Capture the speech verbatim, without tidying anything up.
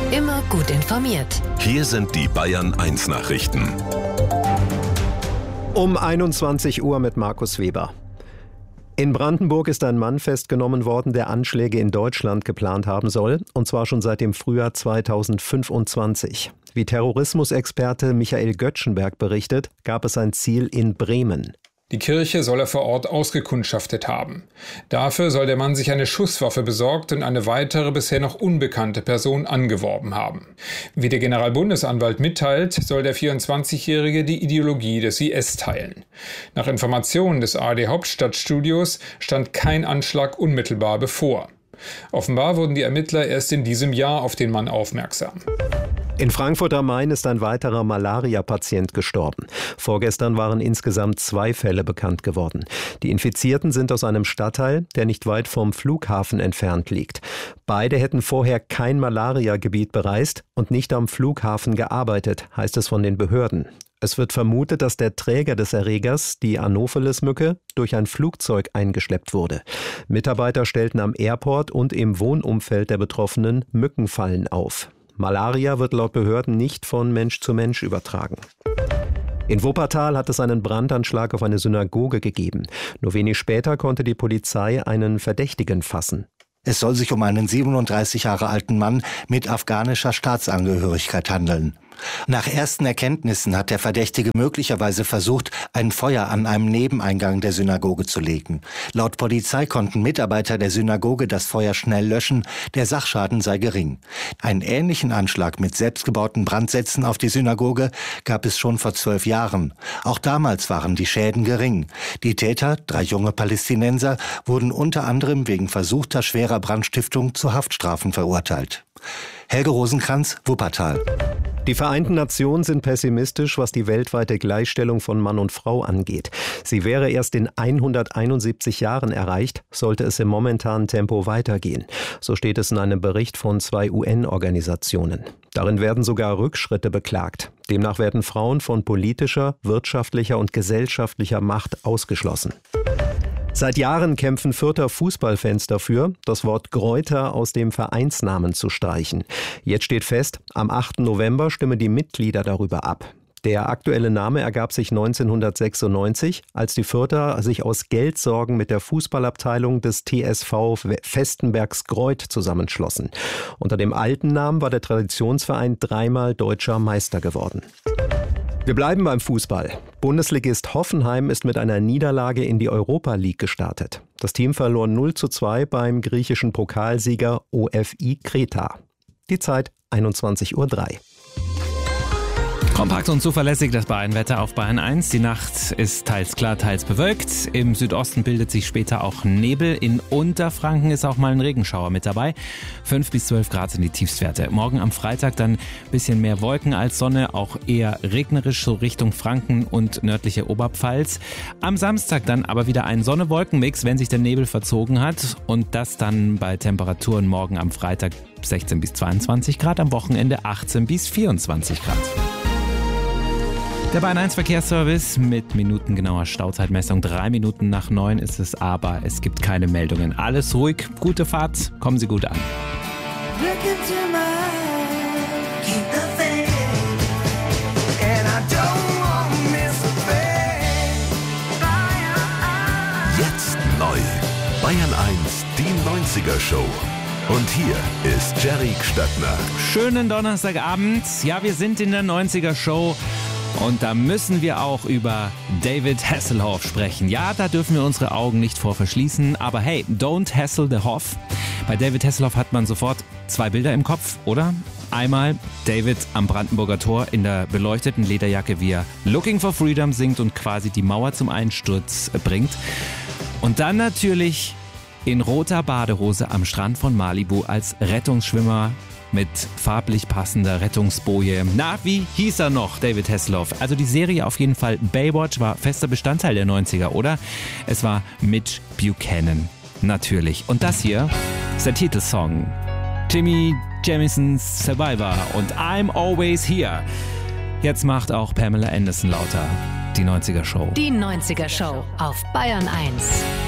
Immer gut informiert. Hier sind die Bayern eins Nachrichten. Um einundzwanzig Uhr mit Markus Weber. In Brandenburg ist ein Mann festgenommen worden, der Anschläge in Deutschland geplant haben soll, und zwar schon seit dem Frühjahr zweitausendfünfundzwanzig. Wie Terrorismusexperte Michael Göttschenberg berichtet, gab es ein Ziel in Bremen. Die Kirche soll er vor Ort ausgekundschaftet haben. Dafür soll der Mann sich eine Schusswaffe besorgt und eine weitere, bisher noch unbekannte Person angeworben haben. Wie der Generalbundesanwalt mitteilt, soll der vierundzwanzigjährige die Ideologie des I S teilen. Nach Informationen des A R D-Hauptstadtstudios stand kein Anschlag unmittelbar bevor. Offenbar wurden die Ermittler erst in diesem Jahr auf den Mann aufmerksam. In Frankfurt am Main ist ein weiterer Malaria-Patient gestorben. Vorgestern waren insgesamt zwei Fälle bekannt geworden. Die Infizierten sind aus einem Stadtteil, der nicht weit vom Flughafen entfernt liegt. Beide hätten vorher kein Malaria-Gebiet bereist und nicht am Flughafen gearbeitet, heißt es von den Behörden. Es wird vermutet, dass der Träger des Erregers, die Anopheles-Mücke, durch ein Flugzeug eingeschleppt wurde. Mitarbeiter stellten am Airport und im Wohnumfeld der Betroffenen Mückenfallen auf. Malaria wird laut Behörden nicht von Mensch zu Mensch übertragen. In Wuppertal hat es einen Brandanschlag auf eine Synagoge gegeben. Nur wenig später konnte die Polizei einen Verdächtigen fassen. Es soll sich um einen siebenunddreißig Jahre alten Mann mit afghanischer Staatsangehörigkeit handeln. Nach ersten Erkenntnissen hat der Verdächtige möglicherweise versucht, ein Feuer an einem Nebeneingang der Synagoge zu legen. Laut Polizei konnten Mitarbeiter der Synagoge das Feuer schnell löschen, der Sachschaden sei gering. Einen ähnlichen Anschlag mit selbstgebauten Brandsätzen auf die Synagoge gab es schon vor zwölf Jahren. Auch damals waren die Schäden gering. Die Täter, drei junge Palästinenser, wurden unter anderem wegen versuchter schwerer Brandstiftung zu Haftstrafen verurteilt. Helge Rosenkranz, Wuppertal. Die Vereinten Nationen sind pessimistisch, was die weltweite Gleichstellung von Mann und Frau angeht. Sie wäre erst in hunderteinundsiebzig Jahren erreicht, sollte es im momentanen Tempo weitergehen. So steht es in einem Bericht von zwei U N-Organisationen. Darin werden sogar Rückschritte beklagt. Demnach werden Frauen von politischer, wirtschaftlicher und gesellschaftlicher Macht ausgeschlossen. Seit Jahren kämpfen Fürther Fußballfans dafür, das Wort Greuther aus dem Vereinsnamen zu streichen. Jetzt steht fest, am achten November stimmen die Mitglieder darüber ab. Der aktuelle Name ergab sich neunzehnhundertsechsundneunzig, als die Fürther sich aus Geldsorgen mit der Fußballabteilung des T S V Vestenbergsgreuth zusammenschlossen. Unter dem alten Namen war der Traditionsverein dreimal deutscher Meister geworden. Wir bleiben beim Fußball. Bundesligist Hoffenheim ist mit einer Niederlage in die Europa League gestartet. Das Team verlor null zu zwei beim griechischen Pokalsieger O F I Kreta. Die Zeit einundzwanzig Uhr drei. Kompakt und zuverlässig das Bayern-Wetter auf Bayern eins. Die Nacht ist teils klar, teils bewölkt. Im Südosten bildet sich später auch Nebel. In Unterfranken ist auch mal ein Regenschauer mit dabei. fünf bis zwölf Grad sind die Tiefstwerte. Morgen am Freitag dann ein bisschen mehr Wolken als Sonne, auch eher regnerisch so Richtung Franken und nördliche Oberpfalz. Am Samstag dann aber wieder ein Sonne-Wolken-Mix, wenn sich der Nebel verzogen hat. Und das dann bei Temperaturen morgen am Freitag sechzehn bis zweiundzwanzig Grad, am Wochenende achtzehn bis vierundzwanzig Grad. Der Bayern eins Verkehrsservice mit minutengenauer Stauzeitmessung. Drei Minuten nach neun ist es, aber es gibt keine Meldungen. Alles ruhig, gute Fahrt, kommen Sie gut an. Jetzt neu. Bayern eins, die neunziger Show. Und hier ist Jerry Gstattner. Schönen Donnerstagabend. Ja, wir sind in der neunziger Show. Und da müssen wir auch über David Hasselhoff sprechen. Ja, da dürfen wir unsere Augen nicht vor verschließen. Aber hey, don't hassle the Hoff. Bei David Hasselhoff hat man sofort zwei Bilder im Kopf, oder? Einmal David am Brandenburger Tor in der beleuchteten Lederjacke, wie er Looking for Freedom singt und quasi die Mauer zum Einsturz bringt. Und dann natürlich in roter Badehose am Strand von Malibu als Rettungsschwimmer mit farblich passender Rettungsboje. Na, wie hieß er noch, David Hasselhoff? Also die Serie auf jeden Fall Baywatch war fester Bestandteil der neunziger, oder? Es war Mitch Buchanan, natürlich. Und das hier ist der Titelsong. Jimmy Jamisons Survivor und I'm Always Here. Jetzt macht auch Pamela Anderson lauter. Die neunziger Show. Die neunziger Show auf Bayern eins.